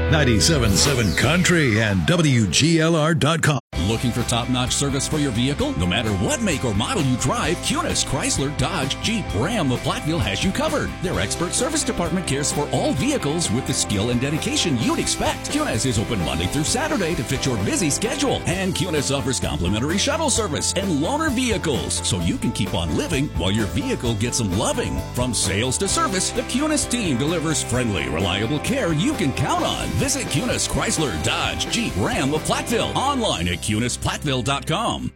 97.7 Country and WGLR.com. Looking for top-notch service for your vehicle? No matter what make or model you drive, Cunis, Chrysler, Dodge, Jeep, Ram of Platteville has you covered. Their expert service department cares for all vehicles with the skill and dedication you'd expect. Cunis is open Monday through Saturday to fit your busy schedule. And Cunis offers complimentary shuttle service and loaner vehicles, so you can keep on living while your vehicle gets some loving. From sales to service, the Cunis team delivers friendly, reliable care you can count on. Visit Cunis, Chrysler, Dodge, Jeep, Ram of Platteville. Online at CunisPlatteville.com.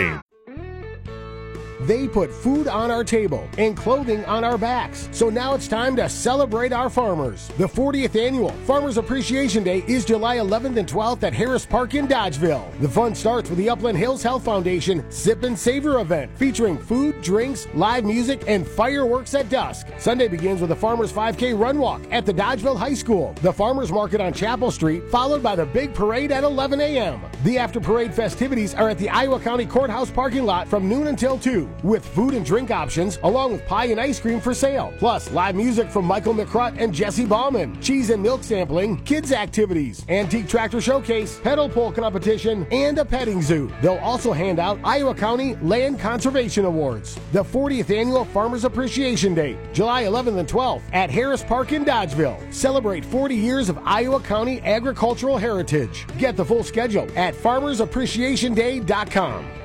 They put food on our table and clothing on our backs. So now it's time to celebrate our farmers. The 40th annual Farmers Appreciation Day is July 11th and 12th at Harris Park in Dodgeville. The fun starts with the Upland Hills Health Foundation Sip and Savor event featuring food, drinks, live music, and fireworks at dusk. Sunday begins with a Farmers 5K run walk at the Dodgeville High School, the Farmers Market on Chapel Street, followed by the big parade at 11 a.m. The after-parade festivities are at the Iowa County Courthouse parking lot from noon until 2. With food and drink options, along with pie and ice cream for sale. Plus, live music from Michael McCrut and Jesse Ballman, cheese and milk sampling, kids activities, antique tractor showcase, pedal pull competition, and a petting zoo. They'll also hand out Iowa County Land Conservation Awards. The 40th Annual Farmers Appreciation Day, July 11th and 12th at Harris Park in Dodgeville. Celebrate 40 years of Iowa County agricultural heritage. Get the full schedule at farmersappreciationday.com.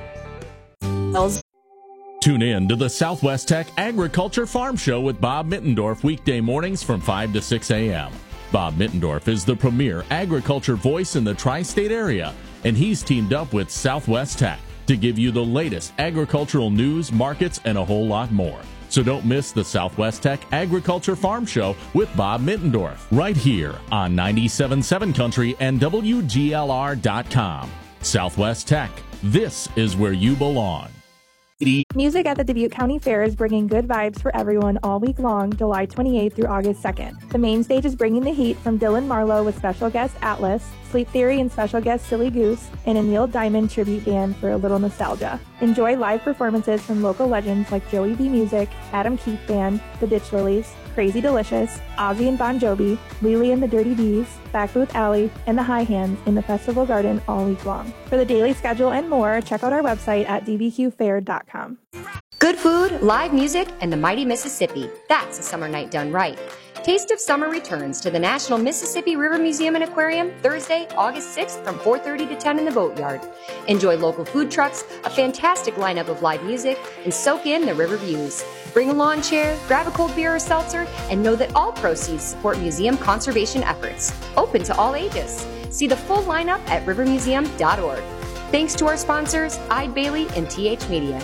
Tune in to the Southwest Tech Agriculture Farm Show with Bob Mittendorf weekday mornings from 5 to 6 a.m. Bob Mittendorf is the premier agriculture voice in the tri-state area, and he's teamed up with Southwest Tech to give you the latest agricultural news, markets, and a whole lot more. So don't miss the Southwest Tech Agriculture Farm Show with Bob Mittendorf right here on 97.7 Country and WGLR.com. Southwest Tech, this is where you belong. Music at the Dubuque County Fair is bringing good vibes for everyone all week long, July 28th through August 2nd. The main stage is bringing the heat from Dylan Marlowe with special guest Atlas, Sleep Theory and special guest Silly Goose, and a Neil Diamond tribute band for a little nostalgia. Enjoy live performances from local legends like Joey B. Music, Adam Keith Band, The Ditch Lilies, Crazy Delicious, Ozzy and Bon Jovi, Lily and the Dirty Bees, Backbooth Alley, and the High Hands in the Festival Garden all week long. For the daily schedule and more, check out our website at dbqfair.com. Good food, live music, and the mighty Mississippi. That's a summer night done right. Taste of Summer returns to the National Mississippi River Museum and Aquarium Thursday, August 6th from 4:30 to 10 in the Boatyard. Enjoy local food trucks, a fantastic lineup of live music, and soak in the river views. Bring a lawn chair, grab a cold beer or seltzer, and know that all proceeds support museum conservation efforts. Open to all ages. See the full lineup at rivermuseum.org. Thanks to our sponsors, Eide Bailey and TH Media.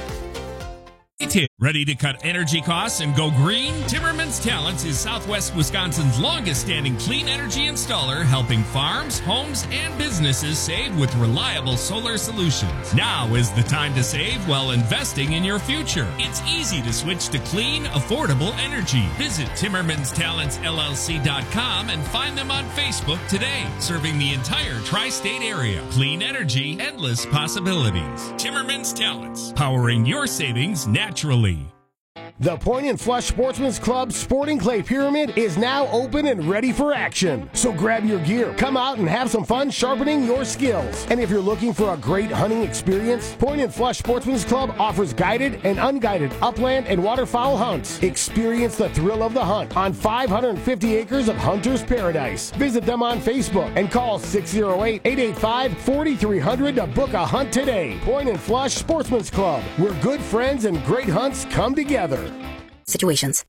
Ready to cut energy costs and go green? Timmerman's Talents is Southwest Wisconsin's longest-standing clean energy installer, helping farms, homes, and businesses save with reliable solar solutions. Now is the time to save while investing in your future. It's easy to switch to clean, affordable energy. Visit TimmermansTalentsLLC.com and find them on Facebook today, serving the entire tri-state area. Clean energy, endless possibilities. Timmerman's Talents, powering your savings naturally. The Point and Flush Sportsman's Club Sporting Clay Pyramid is now open and ready for action. So grab your gear, come out and have some fun sharpening your skills. And if you're looking for a great hunting experience, Point and Flush Sportsman's Club offers guided and unguided upland and waterfowl hunts. Experience the thrill of the hunt on 550 acres of hunter's paradise. Visit them on Facebook and call 608-885-4300 to book a hunt today. Point and Flush Sportsman's Club, where good friends and great hunts come together. Situations.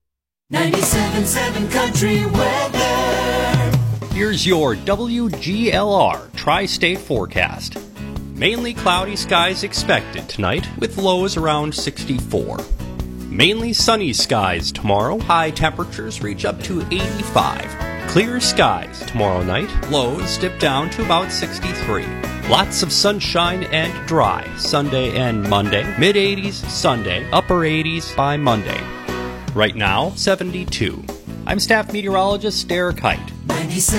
97.7 Country weather. Here's your WGLR Tri-State forecast. Mainly cloudy skies expected tonight with lows around 64. Mainly sunny skies tomorrow. High temperatures reach up to 85. Clear skies tomorrow night. Lows dip down to about 63. Lots of sunshine and dry Sunday and Monday. Mid-80s Sunday, upper 80s by Monday. Right now, 72. I'm staff meteorologist Derek Height.